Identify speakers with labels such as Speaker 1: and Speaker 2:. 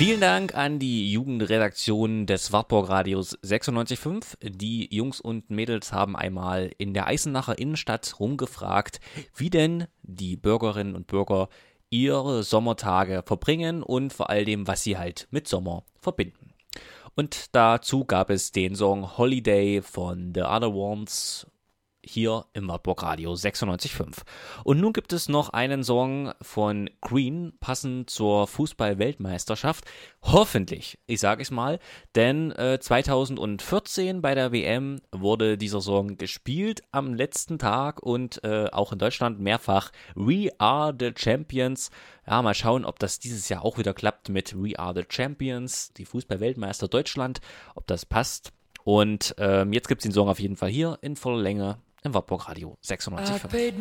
Speaker 1: Vielen Dank an die Jugendredaktion des Wartburg Radios 96.5. Die Jungs und Mädels haben einmal in der Eisenacher Innenstadt rumgefragt, wie denn die Bürgerinnen und Bürger ihre Sommertage verbringen und vor allem, was sie halt mit Sommer verbinden. Und dazu gab es den Song Holiday von The Other Ones hier im Wartburg Radio 96.5. Und nun gibt es noch einen Song von Queen, passend zur Fußball-Weltmeisterschaft. Hoffentlich, ich sage es mal, denn 2014 bei der WM wurde dieser Song gespielt am letzten Tag und auch in Deutschland mehrfach We Are the Champions. Ja, mal schauen, ob das dieses Jahr auch wieder klappt mit We Are the Champions, die Fußball-Weltmeister Deutschland, ob das passt. Und jetzt gibt es den Song auf jeden Fall hier in voller Länge im Wartburg Radio 96.5.